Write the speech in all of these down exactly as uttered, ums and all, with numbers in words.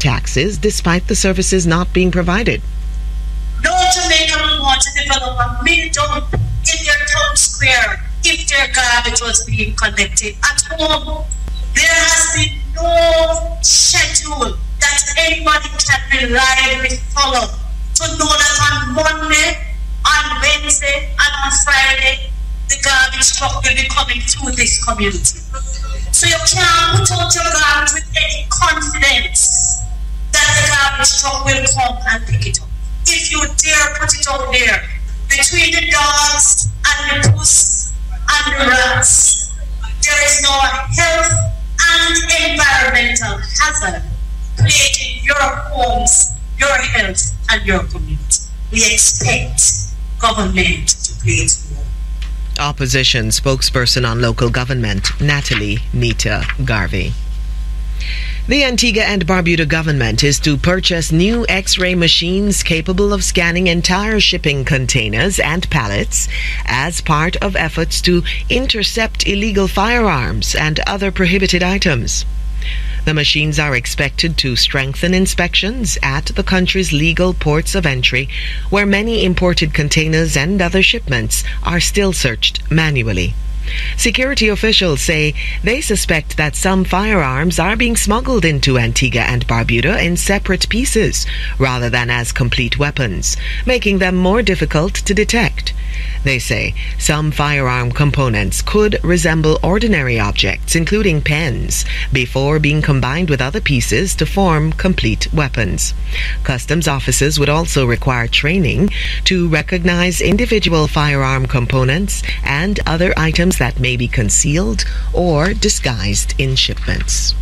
taxes despite the services not being provided. No Jamaican will want to develop a mill dump in their town square if their garbage was being collected at home. There has been no schedule that anybody can reliably follow to know that on Monday, on Wednesday, and on Friday, the garbage truck will be coming through this community. So you can't put out your garbage with any confidence that the garbage truck will come and pick it up. If you dare put it out there, between the dogs and the puss and the rats, there is no health and environmental hazard plaguing your homes, your health, and your community. We expect government to play its role. Opposition spokesperson on local government, Natalie Nita Garvey. The Antigua and Barbuda government is to purchase new X-ray machines capable of scanning entire shipping containers and pallets as part of efforts to intercept illegal firearms and other prohibited items. The machines are expected to strengthen inspections at the country's legal ports of entry, where many imported containers and other shipments are still searched manually. Security officials say they suspect that some firearms are being smuggled into Antigua and Barbuda in separate pieces rather than as complete weapons, making them more difficult to detect. They say some firearm components could resemble ordinary objects, including pens, before being combined with other pieces to form complete weapons. Customs officers would also require training to recognize individual firearm components and other items that may be concealed or disguised in shipments.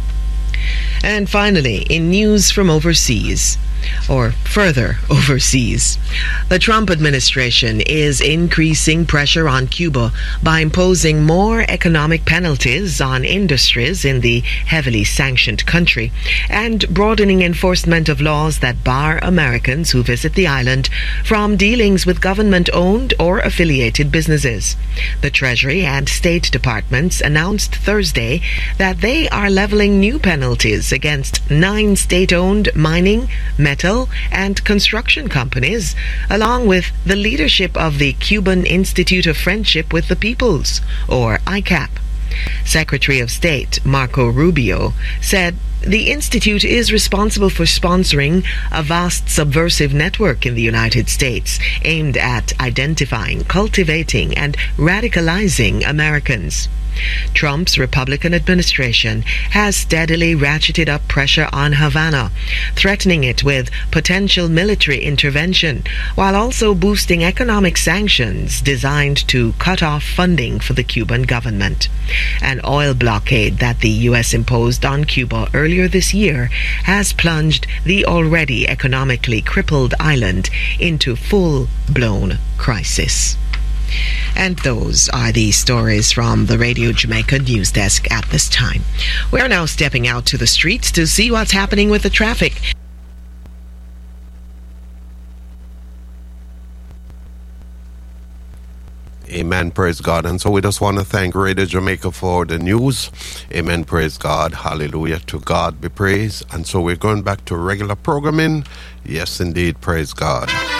And finally, in news from overseas, or further overseas, the Trump administration is increasing pressure on Cuba by imposing more economic penalties on industries in the heavily sanctioned country and broadening enforcement of laws that bar Americans who visit the island from dealings with government-owned or affiliated businesses. The Treasury and State Departments announced Thursday that they are leveling new penalties against nine state-owned mining, metal, and construction companies, along with the leadership of the Cuban Institute of Friendship with the Peoples, or I CAP. Secretary of State Marco Rubio said the institute is responsible for sponsoring a vast subversive network in the United States aimed at identifying, cultivating, and radicalizing Americans. Trump's Republican administration has steadily ratcheted up pressure on Havana, threatening it with potential military intervention, while also boosting economic sanctions designed to cut off funding for the Cuban government. An oil blockade that the U S imposed on Cuba earlier this year has plunged the already economically crippled island into full-blown crisis. And those are the stories from the Radio Jamaica news desk at this time. We are now stepping out to the streets to see what's happening with the traffic. Amen, praise God. And so we just want to thank Radio Jamaica for the news. Amen, praise God. Hallelujah. To God be praised. And so we're going back to regular programming. Yes, indeed, praise God.